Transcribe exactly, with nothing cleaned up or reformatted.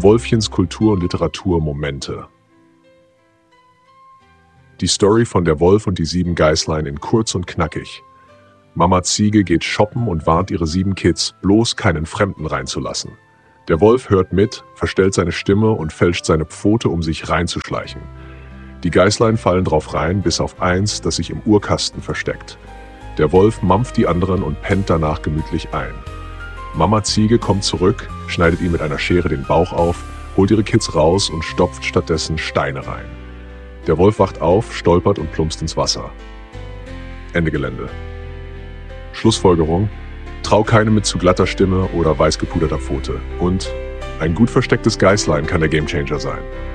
Wolfchens Kultur- und Literatur-Momente. Die Story von Der Wolf und die sieben Geißlein in kurz und knackig. Mama Ziege geht shoppen und warnt ihre sieben Kids, bloß keinen Fremden reinzulassen. Der Wolf hört mit, verstellt seine Stimme und fälscht seine Pfote, um sich reinzuschleichen. Die Geißlein fallen drauf rein, bis auf eins, das sich im Urkasten versteckt. Der Wolf mampft die anderen und pennt danach gemütlich ein. Mama Ziege kommt zurück, schneidet ihm mit einer Schere den Bauch auf, holt ihre Kids raus und stopft stattdessen Steine rein. Der Wolf wacht auf, stolpert und plumpst ins Wasser. Ende Gelände. Schlussfolgerung: Trau keinem mit zu glatter Stimme oder weiß gepuderter Pfote. Und ein gut verstecktes Geißlein kann der Gamechanger sein.